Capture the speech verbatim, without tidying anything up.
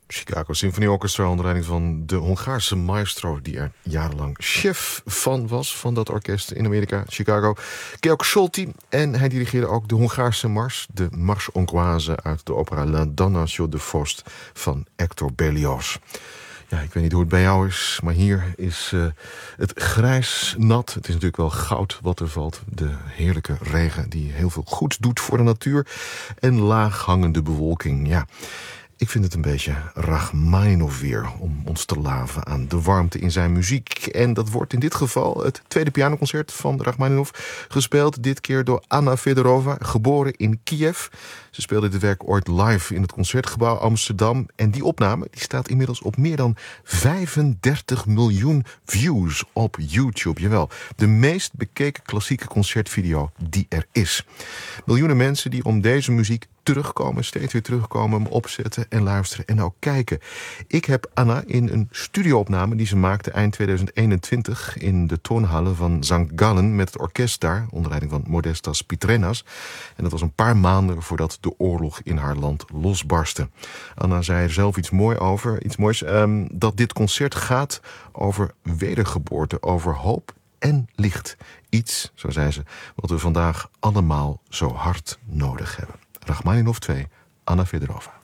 Chicago Symphony Orchestra onder leiding van de Hongaarse maestro... die er jarenlang chef van was, van dat orkest in Amerika, Chicago. Georg Solti. En hij dirigeerde ook de Hongaarse mars, de Marche Hongroise uit de opera La Damnation de Faust van Hector Berlioz. Ja, ik weet niet hoe het bij jou is, maar hier is uh, het grijs nat. Het is natuurlijk wel goud wat er valt. De heerlijke regen die heel veel goeds doet voor de natuur. En laaghangende bewolking, ja... Ik vind het een beetje Rachmaninov weer om ons te laven aan de warmte in zijn muziek. En dat wordt in dit geval het tweede pianoconcert van Rachmaninov, gespeeld dit keer door Anna Fedorova, geboren in Kiev. Ze speelde dit werk ooit live in het Concertgebouw Amsterdam. En die opname die staat inmiddels op meer dan vijfendertig miljoen views op YouTube. Jawel, de meest bekeken klassieke concertvideo die er is. Miljoenen mensen die om deze muziek terugkomen, steeds weer terugkomen, hem opzetten en luisteren en ook kijken. Ik heb Anna in een studioopname die ze maakte eind tweeduizend eenentwintig in de toonhalle van Sankt Gallen met het orkest daar, onder leiding van Modestas Pitrenas. En dat was een paar maanden voordat de oorlog in haar land losbarstte. Anna zei er zelf iets moois over, iets moois, um, dat dit concert gaat over wedergeboorte, over hoop en licht. Iets, zo zei ze, wat we vandaag allemaal zo hard nodig hebben. Rachmaninov twee, Anna Fedorova.